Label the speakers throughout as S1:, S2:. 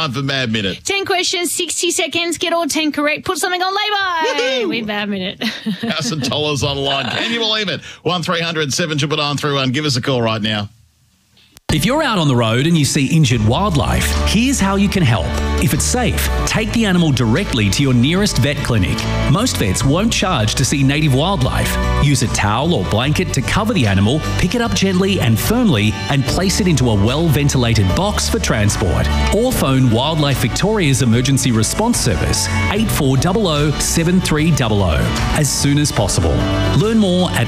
S1: time for Mad Minute.
S2: 10 questions, 60 seconds. Get all 10 correct. Put something on lay-by with Mad Minute.
S1: $1,000 online. Can you believe it? 1300 799 31. Give us a call right now.
S3: If you're out on the road and you see injured wildlife, here's how you can help. If it's safe, take the animal directly to your nearest vet clinic. Most vets won't charge to see native wildlife. Use a towel or blanket to cover the animal, pick it up gently and firmly, and place it into a well-ventilated box for transport. Or phone Wildlife Victoria's Emergency Response Service, 8400 7300, as soon as possible. Learn more at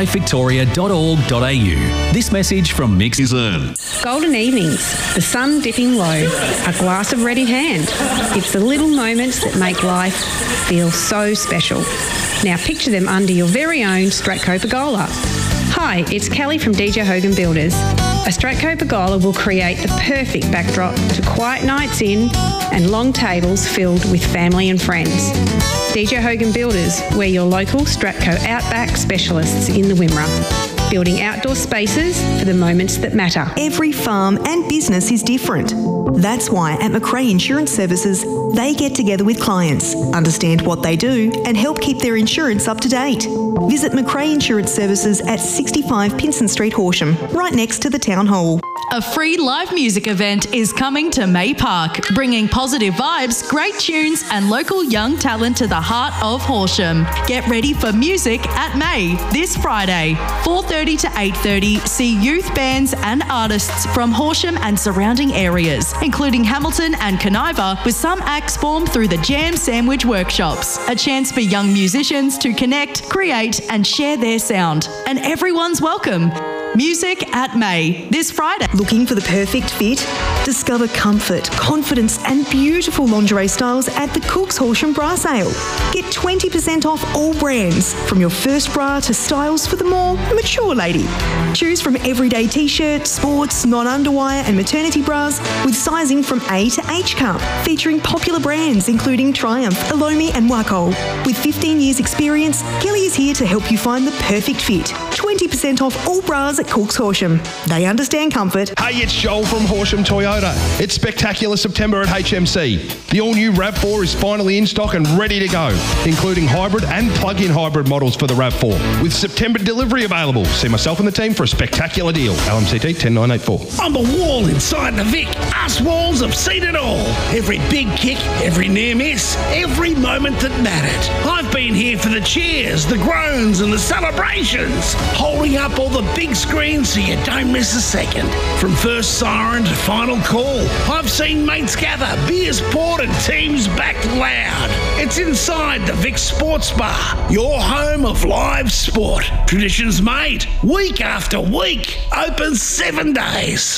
S3: wildlifevictoria.org.au. This message from Mix is Earn.
S4: Golden evenings, the sun dipping low, a glass of red in hand. It's the little moments that make life feel so special. Now picture them under your very own Stratco Pergola. Hi, it's Kelly from DJ Hogan Builders. A Stratco Pergola will create the perfect backdrop to quiet nights in and long tables filled with family and friends. DJ Hogan Builders, we're your local Stratco Outback specialists in the Wimmera. Building outdoor spaces for the moments that matter.
S5: Every farm and business is different. That's why at McRae Insurance Services, they get together with clients, understand what they do, and help keep their insurance up to date. Visit McRae Insurance Services at 65 Pinson Street, Horsham, right next to the Town Hall.
S6: A free live music event is coming to May Park, bringing positive vibes, great tunes and local young talent to the heart of Horsham. Get ready for music at May this Friday, 4:30 to 8:30. See youth bands and artists from Horsham and surrounding areas, including Hamilton and Conniva, with some acts formed through the Jam Sandwich workshops. A chance for young musicians to connect, create and share their sound. And everyone's welcome. Music at May this Friday.
S5: Looking for the perfect fit? Discover comfort, confidence and beautiful lingerie styles at the Cook's Horsham Bra Sale. Get 20% off all brands, from your first bra to styles for the more mature lady. Choose from everyday t-shirt, sports, non-underwire and maternity bras with sizing from A to H cup, featuring popular brands including Triumph, Elomi and Wacoal. With 15 years experience, Kelly is here to help you find the perfect fit. 20% off all bras at Cook's Horsham. They understand comfort.
S7: Hey, it's Joel from Horsham Toyota. It's spectacular September at HMC. The all-new RAV4 is finally in stock and ready to go, including hybrid and plug-in hybrid models for the RAV4, with September delivery available. See myself and the team for a spectacular deal. LMCT 10984.
S8: I'm a wall inside the Vic. Us walls have seen it all. Every big kick, every near miss, every moment that mattered. I've been here for the cheers, the groans and the celebrations, holding up all the big screens so you don't miss a second. From first siren to final call, I've seen mates gather, beers poured and teams backed loud. It's inside the Vic Sports Bar, your home of live sport. Traditions made, week after week, open 7 days.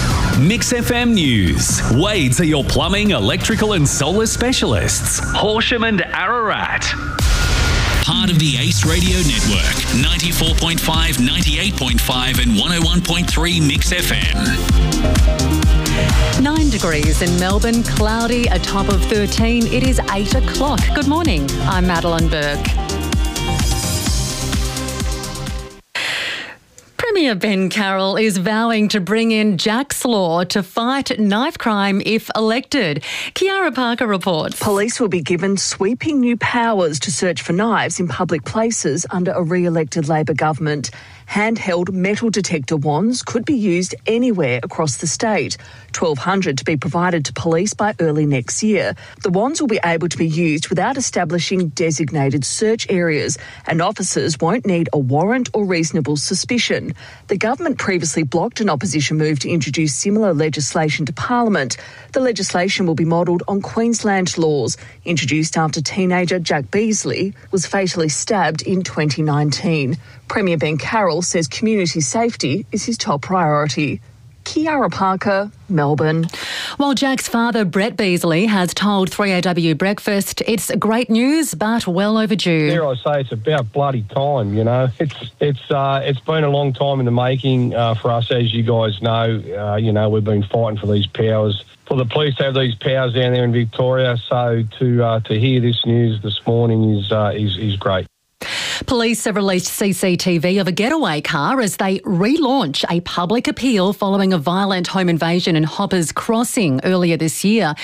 S3: Mix FM News. Wades are your plumbing, electrical and solar specialists. Horsham and Ararat. Part of the Ace Radio Network. 94.5, 98.5 and 101.3 Mix FM.
S9: 9 degrees in Melbourne, cloudy, a top of 13. It is 8 o'clock. Good morning. I'm Madeline Burke. Premier Ben Carroll is vowing to bring in Jack's Law to fight knife crime if elected. Kiara Parker reports.
S10: Police will be given sweeping new powers to search for knives in public places under a re-elected Labor government. Handheld metal detector wands could be used anywhere across the state. 1,200 to be provided to police by early next year. The wands will be able to be used without establishing designated search areas, and officers won't need a warrant or reasonable suspicion. The government previously blocked an opposition move to introduce similar legislation to Parliament. The legislation will be modelled on Queensland laws, introduced after teenager Jack Beasley was fatally stabbed in 2019. Premier Ben Carroll says community safety is his top priority. Kiara Parker, Melbourne.
S9: While Jack's father, Brett Beasley, has told 3AW Breakfast it's great news but well overdue.
S11: Dare I say, it's about bloody time, you know. It's been a long time in the making for us, as you guys know. We've been fighting for these powers, for the police to have these powers down there in Victoria. So to hear this news this morning is great.
S9: Police have released CCTV of a getaway car as they relaunch a public appeal following a violent home invasion in Hoppers Crossing earlier this year.